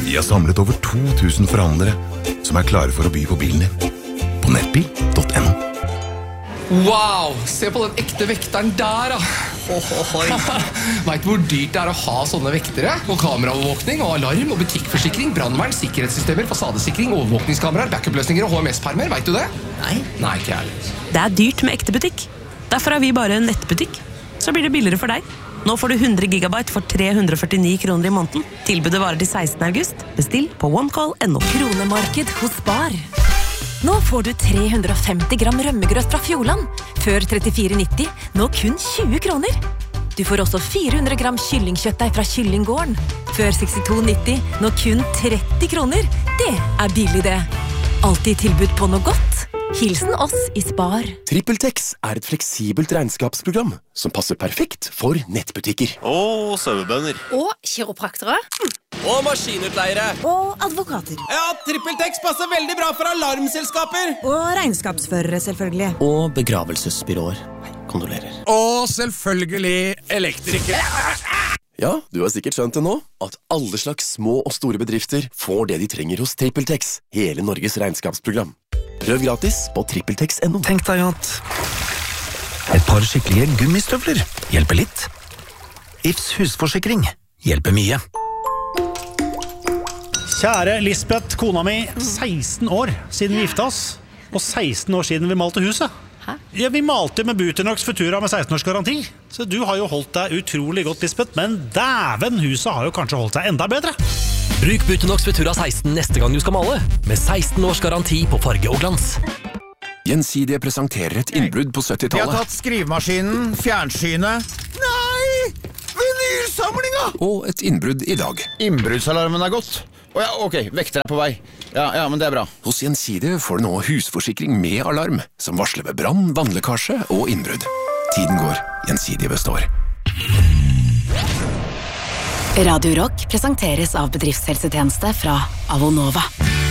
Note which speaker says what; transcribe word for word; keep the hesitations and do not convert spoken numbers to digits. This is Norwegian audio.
Speaker 1: Vi har samlet over to tusen forhandlere som er klare for å by på bilen din. På nettbil punktum no.
Speaker 2: Wow, se på den ekte vekteren der da. Vet du hvor dyrt det er å ha sånne vektere? Og kameraovervåkning, og alarm, og butikkforsikring, brandvern, sikkerhetssystemer, fasadesikring, overvåkningskameraer, backup-løsninger og H M S-permer, vet du det? Nei. Nei, ikke jeg.
Speaker 3: Det er dyrt med ekte butikk. Derfor er vi bare en nettbutikk. Så blir det billigere for deg. Nå får du hundre gigabyte for tre hundre og førtini kroner i måneden. Tilbudet varer til sekstende august. Bestill på onecall punktum no.
Speaker 4: Kronemarked hos Spar. Nå får du tre hundre og femti gram rømmegrøt fra Fjordland. Før trettifire nitti, nå kun tjue kroner. Du får også fire hundre gram kyllingkjøttdeig fra Kyllinggården. Før sekstito nitti, nå kun tretti kroner. Det er billig det. Alltid tilbud på noe godt. Hilsen oss i Spar.
Speaker 5: TrippelTex er et fleksibelt regnskapsprogram som passer perfekt for nettbutikker.
Speaker 6: Og sauebønder.
Speaker 7: Og kiropraktere.
Speaker 6: Og maskinutleiere.
Speaker 7: Og advokater.
Speaker 6: Ja, TrippelTex passer veldig bra for alarmselskaper.
Speaker 7: Og regnskapsførere, selvfølgelig.
Speaker 8: Og begravelsesbyråer. Kondolerer.
Speaker 9: Og selvfølgelig elektrikere.
Speaker 5: Ja, du har sikkert skjønt det nå, at alle slags små og store bedrifter får det de trenger hos TrippelTex, hele Norges regnskapsprogram. Prøv gratis på trippeltex punktum no.
Speaker 9: Tenk deg at et par skikkelige gummistøvler hjelper litt. Ifs husforsikring hjelper mye.
Speaker 10: Kjære Lisbeth, kona mi, seksten år siden vi gifta oss, og seksten år siden vi malte huset. Hæ? Ja, vi malte med Butinox Futura med seksten års garanti. Så du har jo holdt deg utrolig godt, Lisbeth, men dæven, huset har jo kanskje holdt seg enda bedre.
Speaker 11: Bruk Butinox Futura seksten neste gang du skal male, med seksten års garanti på farge og glans.
Speaker 1: Gjensidige presenterer et innbrudd på syttitallet.
Speaker 9: Vi har tatt skrivemaskinen, fjernsynet. Nei! Vinylsamlinga!
Speaker 1: Og et innbrudd i dag.
Speaker 9: Innbruddsalarmen er gått. Å ja, ok, vekter er på vei. Ja, ja, men det er bra.
Speaker 1: Hos Gjensidige får du nå husforsikring med alarm, som varsler ved brann, vannlekkasje og innbrudd. Tiden går, Gjensidige består.
Speaker 4: Radio Rock presenteres av bedriftshelsetjeneste fra Avonova.